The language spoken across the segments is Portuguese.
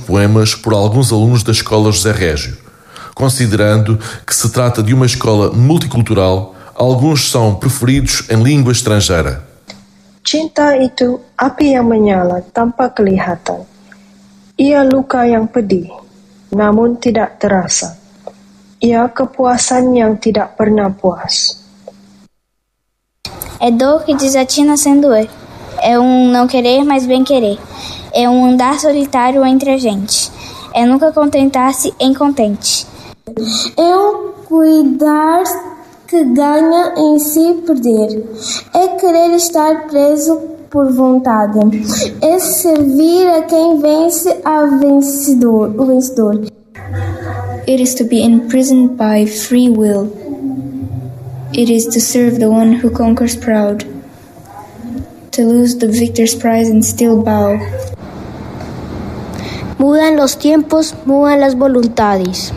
poemas por alguns alunos da Escola José Régio. Considerando que se trata de uma escola multicultural, alguns são preferidos em língua estrangeira. Cinta itu api yang menyala tanpa kelihatan. Ia luka yang pedih, namun tidak terasa. Ia kepuasan yang tidak pernah puas. É dor que desatina sem doer. É não querer, mas bem querer. É andar solitário entre a gente. É nunca contentar-se em contente. É cuidar que ganha em si perder. É querer estar preso por vontade. É servir a quem vence o vencedor. It is to be imprisoned by free will. It is to serve the one who conquers proud. To lose the victor's prize and still bow. Mudan los tiempos, mudan las voluntades.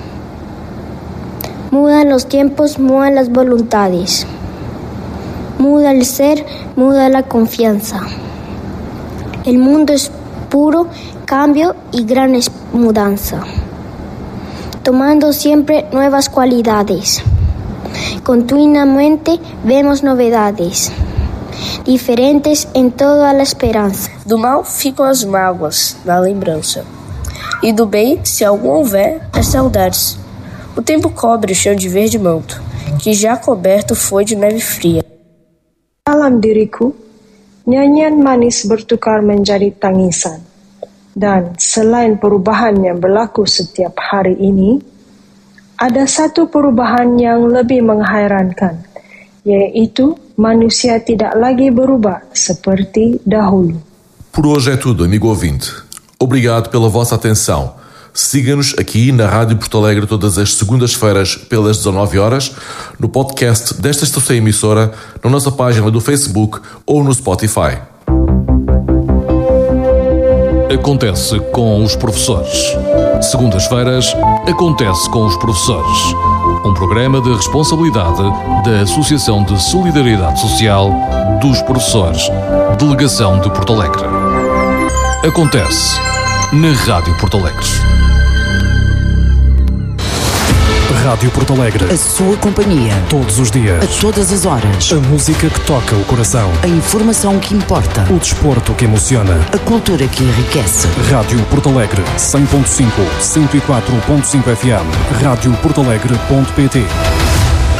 Mudan los tiempos, mudan las voluntades. Muda el ser, muda la confianza. El mundo es puro cambio y gran mudanza, tomando siempre nuevas cualidades. Continuamente vemos novedades, diferentes en toda la esperança. Do mal ficam as mágoas, na lembrança. E do bem, se algum houver, as saudades. O tempo cobre o chão de verde manto, que já coberto foi de neve fria. Dalam diriku, nyanyian manis bertukar menjadi tangisan. Dan selain perubahan yang berlaku setiap hari ini, ada satu perubahan yang lebih menghairankan, yaitu manusia tidak lagi berubah seperti dahulu. Por hoje é tudo, amigo ouvinte. Obrigado pela vossa atenção. Siga-nos aqui na Rádio Porto Alegre todas as segundas-feiras pelas 19 horas, no podcast desta estação emissora, na nossa página do Facebook ou no Spotify. Acontece com os professores. Segundas-feiras, Acontece com os professores. Um programa de responsabilidade da Associação de Solidariedade Social dos Professores, Delegação de Porto Alegre. Acontece na Rádio Porto Alegre. Rádio Porto Alegre. A sua companhia. Todos os dias. A todas as horas. A música que toca o coração. A informação que importa. O desporto que emociona. A cultura que enriquece. Rádio Porto Alegre. 100.5, 104.5 FM. Radioportoalegre.pt